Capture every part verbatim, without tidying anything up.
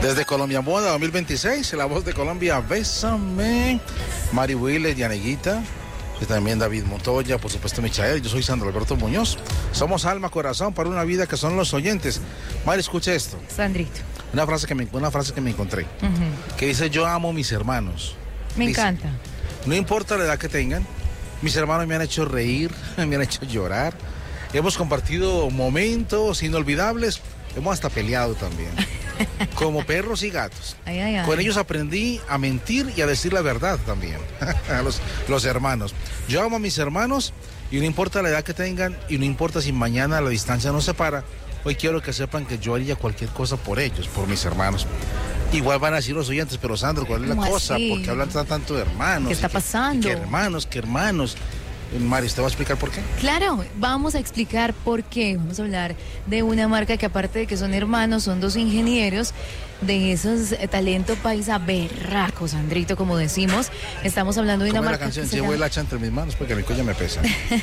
Desde Colombia Moda dos mil veintiséis, la voz de Colombia, Bésame, Mari Willes, Dianeguita, y también David Montoya, por supuesto Michael. Yo soy Sandro Alberto Muñoz. Somos alma, corazón para una vida, que son los oyentes. Mari, escucha esto. Sandrito. Una frase que me, una frase que me encontré, uh-huh. que dice: yo amo a mis hermanos. Me dice, encanta. No importa la edad que tengan, mis hermanos me han hecho reír, me han hecho llorar. Hemos compartido momentos inolvidables, hemos hasta peleado también. Como perros y gatos. Ay, ay, ay. Con ellos aprendí a mentir y a decir la verdad también. los, los hermanos. Yo amo a mis hermanos y no importa la edad que tengan y no importa si mañana la distancia nos separa. Hoy quiero que sepan que yo haría cualquier cosa por ellos, por mis hermanos. Igual van a decir los oyentes, pero Sandro, ¿cuál es la cosa? Así? ¿Por qué hablan tanto de hermanos? ¿Qué está pasando? ¿Qué hermanos? ¿Qué hermanos? Mari, ¿te va a explicar por qué? Claro, vamos a explicar por qué. Vamos a hablar de una marca que, aparte de que son hermanos, son dos ingenieros de esos eh, talento paisa berraco, Sandrito, como decimos. Estamos hablando de una ¿Cómo marca. Es la canción? Se Llevo llama... el hacha entre mis manos porque mi cuello me pesa.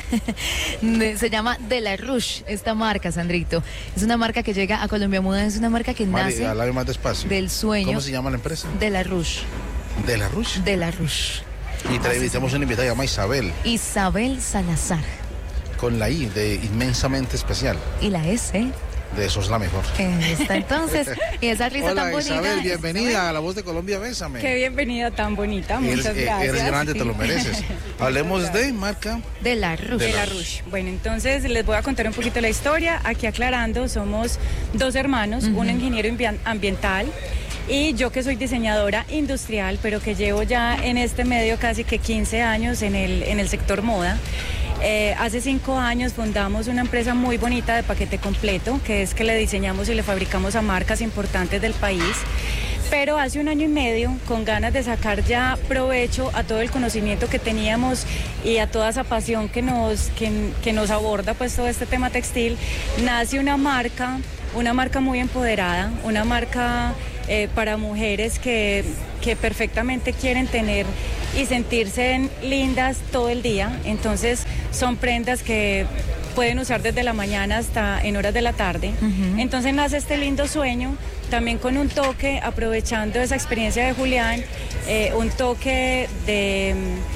Se llama De La Rouge, esta marca, Sandrito. Es una marca que llega a Colombia Moda, es una marca que Mari, nace habla más despacio. del sueño. ¿Cómo se llama la empresa? De La Rouge. ¿De La Rouge? De La Rouge. Y tenemos una invitada llamada Isabel. Isabel Salazar. Con la I de inmensamente especial. Y la S. De Sos la Mejor. Eh, está entonces. Y esa risa Hola, tan bonita. Isabel, bienvenida a La Voz de Colombia, Bésame. Qué bienvenida tan bonita, muchas eres, gracias. Eres grande, te lo mereces. Hablemos de marca. De La Rouge. De La Rouge. Bueno, entonces les voy a contar un poquito la historia. Aquí aclarando, somos dos hermanos, uh-huh. un ingeniero ambiental y yo, que soy diseñadora industrial, pero que llevo ya en este medio casi que quince años en el, en el sector moda. Eh, hace cinco años fundamos una empresa muy bonita de paquete completo, que es que le diseñamos y le fabricamos a marcas importantes del país. Pero hace un año y medio, con ganas de sacar ya provecho a todo el conocimiento que teníamos y a toda esa pasión que nos, que, que nos aborda pues todo este tema textil, nace una marca, una marca muy empoderada, una marca eh, para mujeres que, que perfectamente quieren tener y sentirse lindas todo el día. Entonces son prendas que pueden usar desde la mañana hasta en horas de la tarde. Uh-huh. Entonces nace este lindo sueño, también con un toque, aprovechando esa experiencia de Julián, eh, un toque de,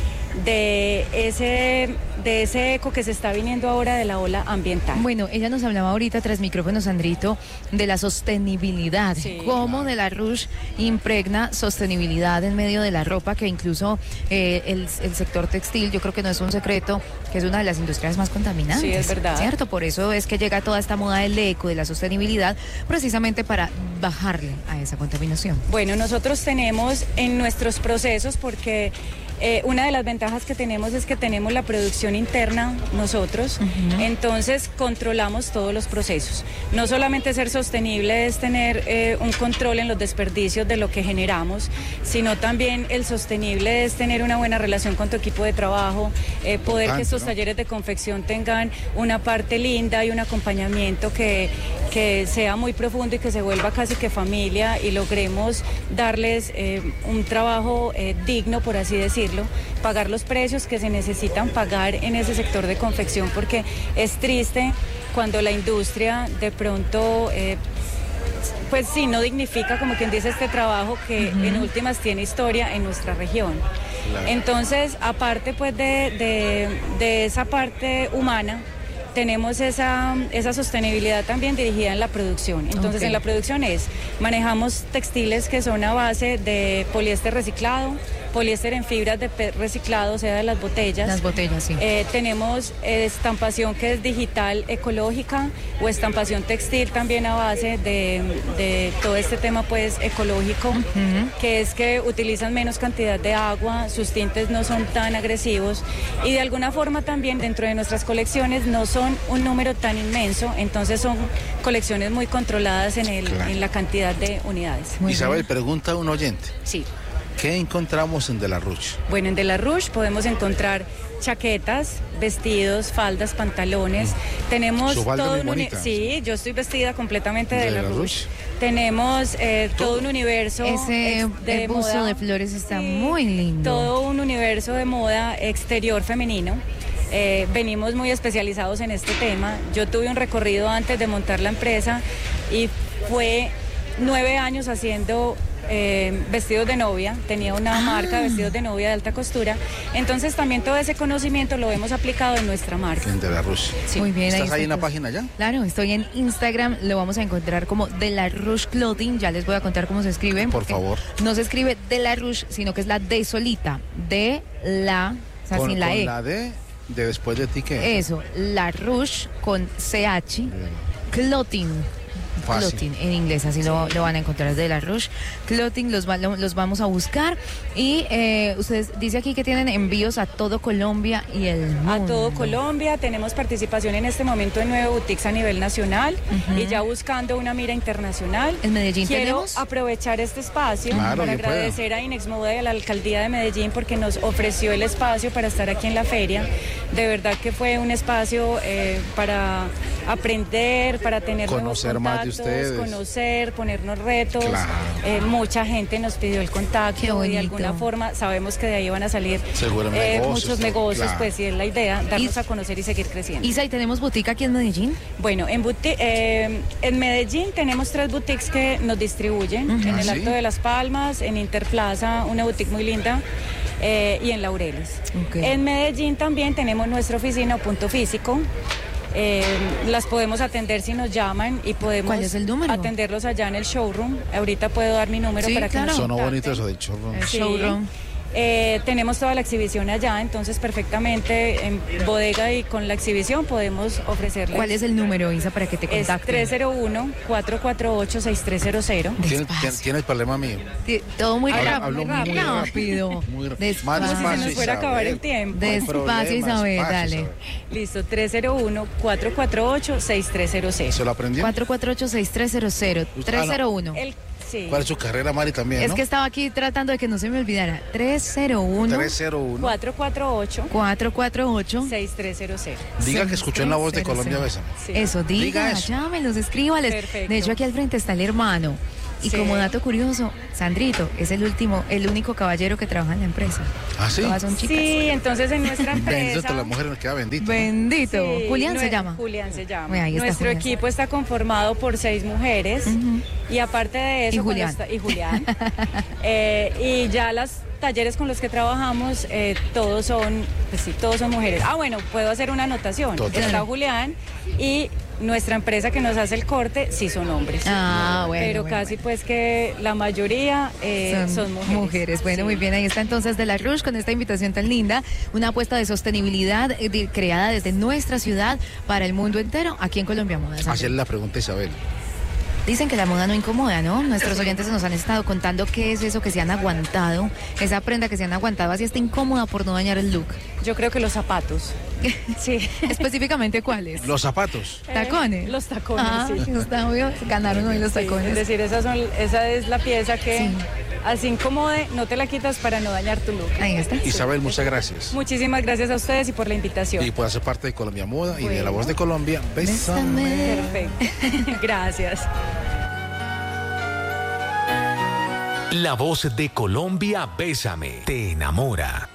de, ese, de ese eco que se está viniendo ahora de la ola ambiental. Bueno, ella nos hablaba ahorita tras micrófonos, Sandrito, de la sostenibilidad, sí, cómo claro. De La Rouge impregna sostenibilidad en medio de la ropa, que incluso eh, el, el sector textil, yo creo que no es un secreto, que es una de las industrias más contaminantes. Sí, es verdad. ¿Cierto? Por eso es que llega toda esta moda del eco, de la sostenibilidad, precisamente para bajarle a esa contaminación. Bueno, nosotros tenemos en nuestros procesos, porque Eh, una de las ventajas que tenemos es que tenemos la producción interna nosotros, uh-huh. entonces controlamos todos los procesos. No solamente ser sostenible es tener eh, un control en los desperdicios de lo que generamos, sino también el sostenible es tener una buena relación con tu equipo de trabajo, eh, poder Importante, que estos ¿no? talleres de confección tengan una parte linda y un acompañamiento que, que sea muy profundo y que se vuelva casi que familia, y logremos darles eh, un trabajo eh, digno, por así decirlo. Pagar los precios que se necesitan pagar en ese sector de confección, porque es triste cuando la industria de pronto eh, pues sí, no dignifica, como quien dice, este trabajo que uh-huh. en últimas tiene historia en nuestra región. Claro. Entonces, aparte pues de, de, de esa parte humana, tenemos esa, esa sostenibilidad también dirigida en la producción. Entonces, okay. en la producción es, manejamos textiles que son a base de poliéster reciclado, poliéster en fibras de P E T reciclado, o sea, de las botellas. Las botellas, sí. Eh, tenemos eh, estampación que es digital ecológica, o estampación textil también a base de, de todo este tema pues ecológico, uh-huh. que es que utilizan menos cantidad de agua, sus tintes no son tan agresivos, y de alguna forma también dentro de nuestras colecciones no son un número tan inmenso, entonces son colecciones muy controladas en, el, claro. en la cantidad de unidades. Muy Isabel, bien. Pregunta a un oyente. Sí. ¿Qué encontramos en De La Rouge? Bueno, en De La Rouge podemos encontrar chaquetas, vestidos, faldas, pantalones. Mm. Tenemos Su falda todo muy un uni- sí, yo estoy vestida completamente de, de La, la Rouge. Rouge. Tenemos eh, todo. todo un universo Ese de buzo moda. de flores está sí, muy lindo. Todo un universo de moda exterior femenino. Eh, venimos muy especializados en este tema. Yo tuve un recorrido antes de montar la empresa y fue nueve años haciendo eh, vestidos de novia, tenía una ah. marca de vestidos de novia de alta costura, entonces también todo ese conocimiento lo hemos aplicado en nuestra marca. En De La Ruche. Sí. Muy bien. ¿Estás ahí, ahí en la pues. página ya? Claro, estoy en Instagram, lo vamos a encontrar como De La Ruche Clothing, ya les voy a contar cómo se escribe. Por favor. No se escribe De La Ruche, sino que es la D solita, de la, o sea, con, sin la con E. la D de después de ti, ¿qué? Eso, La Ruche con C H, Clothing. Fácil. Clothing en inglés, así lo, lo van a encontrar, De La Ruche Clothing, los, va, los vamos a buscar. Y eh, ustedes dice aquí que tienen envíos a todo Colombia y el mundo. A todo Colombia, tenemos participación en este momento en nueve boutiques a nivel nacional uh-huh. y ya buscando una mira internacional. ¿En Medellín Quiero tenemos? aprovechar este espacio claro, para agradecer puedo. a Inexmoda y a la Alcaldía de Medellín porque nos ofreció el espacio para estar aquí en la feria. De verdad que fue un espacio eh, para aprender, para tener conocer nuevos más de ustedes, conocer, ponernos retos. Claro. Eh, mucha gente nos pidió el contacto y de alguna forma sabemos que de ahí van a salir eh, negocios, muchos negocios, claro. Pues y es la idea, darnos a conocer y seguir creciendo. Isa, ¿y tenemos boutique aquí en Medellín? Bueno, en, buti- eh, en Medellín tenemos tres boutiques que nos distribuyen, uh-huh. en el Alto ¿Sí? de las Palmas, en Interplaza, una boutique muy linda. Eh, y en Laureles. Okay. En Medellín también tenemos nuestra oficina o punto físico. Eh, las podemos atender si nos llaman y podemos ¿Cuál es el número? atenderlos allá en el showroom. Ahorita puedo dar mi número sí, para claro. que nos Sonó contacten. bonito eso del showroom. El sí. showroom. Eh, tenemos toda la exhibición allá, entonces perfectamente en bodega y con la exhibición podemos ofrecerles. ¿Cuál es el número, Isa, para que te contacten? Es tres cero uno, cuatro cuatro ocho, seis tres cero cero. ¿Tienes, ¿Tienes problema mío? Todo muy Habla, rápido. Muy rápido. rápido. Muy despacio. Como si se nos fuera a acabar el tiempo. Despacio, Isabel, dale. Isabel. Listo, tres cero uno, cuatro cuatro ocho, seis tres cero cero. ¿Se lo aprendió? cuatro cuatro ocho, seis tres cero cero. tres cero uno. El Sí. ¿Cuál es su carrera, Mari, también? Es ¿no? que estaba aquí tratando de que no se me olvidara. tres cero uno, cuatro cuatro ocho, cuatro cuatro ocho, seis tres cero cero. Diga que escuchó en La Voz de Colombia, Bésame. Sí. Eso, diga, diga eso. Llámenos, escríbales. Perfecto. De hecho, aquí al frente está el hermano. Y sí. como dato curioso, Sandrito es el último, el único caballero que trabaja en la empresa. ¿Ah, sí? Todas son chicas. Sí, entonces en nuestra empresa... Bendito, la mujer nos queda bendito. Bendito. Sí, Julián se llama. Julián se llama. Bueno, ahí está Nuestro Julián. equipo está conformado por seis mujeres. Uh-huh. Y aparte de eso... Y Julián. Está, y Julián. eh, y ya las talleres con los que trabajamos, eh, todos son, pues sí, todos son mujeres. Ah, bueno, puedo hacer una anotación. Total. Está Julián y... nuestra empresa que nos hace el corte sí son hombres. Ah, bueno. Pero bueno, casi bueno. pues que la mayoría eh, son, son mujeres. mujeres. Bueno, sí. Muy bien. Ahí está entonces De La Ruche con esta invitación tan linda. Una apuesta de sostenibilidad eh, de, creada desde nuestra ciudad para el mundo entero, aquí en Colombia Moda. Hacerle la pregunta a Isabel. Dicen que la moda no incomoda, ¿no? Nuestros oyentes nos han estado contando qué es eso que se han aguantado, esa prenda que se han aguantado así está incómoda por no dañar el look. Yo creo que los zapatos. Sí. ¿Específicamente cuáles? Los zapatos. Eh, ¿Tacones? Los tacones, ah, sí. Está obvio, ganaron hoy los tacones. Sí, es decir, esas son, esa es la pieza que sí. así incomode, no te la quitas para no dañar tu look. Ahí está. Isabel, muchas gracias. Muchísimas gracias a ustedes y por la invitación. Y por hacer parte de Colombia Moda bueno. y de La Voz de Colombia. Bésame. Perfecto. Gracias. La Voz de Colombia, Bésame, te enamora.